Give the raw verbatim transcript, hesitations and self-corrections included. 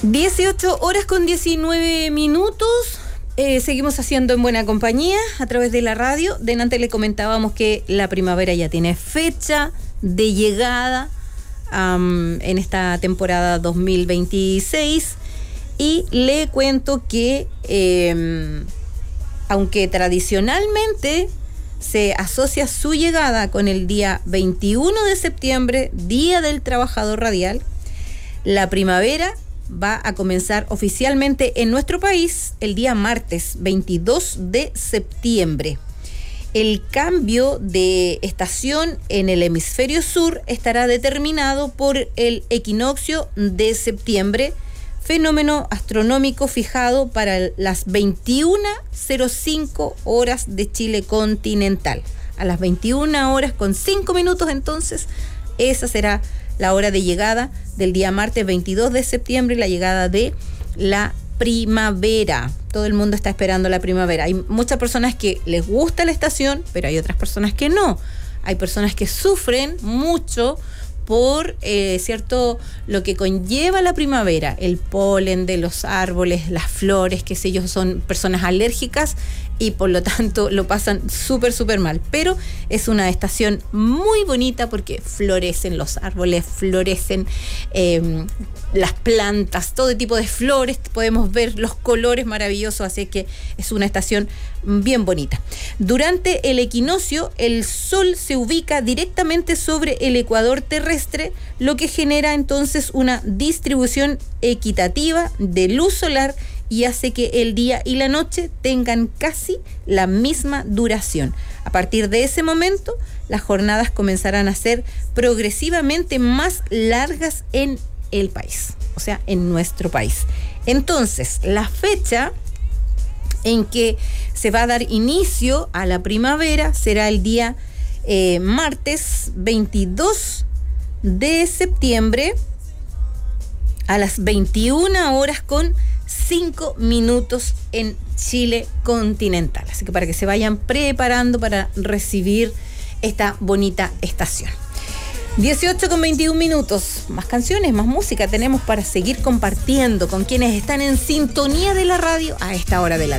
dieciocho horas con diecinueve minutos. Eh, seguimos haciendo En Buena Compañía a través de la radio. Delante le comentábamos que la primavera ya tiene fecha de llegada um, en esta temporada dos mil veintiséis. Y le cuento que eh, aunque tradicionalmente se asocia su llegada con el día veintiuno de septiembre, Día del Trabajador Radial, la primavera va a comenzar oficialmente en nuestro país el día martes veintidós de septiembre. El cambio de estación en el hemisferio sur estará determinado por el equinoccio de septiembre, fenómeno astronómico fijado para las veintiuna cero cinco horas de Chile continental. A las veintiuna horas con cinco minutos, entonces, esa será la hora de llegada del día martes veintidós de septiembre, la llegada de la primavera. Todo el mundo está esperando la primavera. Hay muchas personas que les gusta la estación, pero hay otras personas que no. Hay personas que sufren mucho por, eh, cierto, lo que conlleva la primavera, el polen de los árboles, las flores, qué sé yo, son personas alérgicas y por lo tanto lo pasan súper, súper mal. Pero es una estación muy bonita porque florecen los árboles, florecen eh, las plantas, todo tipo de flores, podemos ver los colores maravillosos, así que es una estación bien bonita. Durante el equinoccio, el sol se ubica directamente sobre el ecuador terrestre, lo que genera entonces una distribución equitativa de luz solar y hace que el día y la noche tengan casi la misma duración. A partir de ese momento, las jornadas comenzarán a ser progresivamente más largas en el país, o sea, en nuestro país. Entonces, la fecha en que se va a dar inicio a la primavera será el día eh, martes veintidós de septiembre a las veintiuna horas con cinco minutos en Chile continental. Así que para que se vayan preparando para recibir esta bonita estación. dieciocho con veintiún minutos. Más canciones, más música tenemos para seguir compartiendo con quienes están en sintonía de la radio a esta hora de la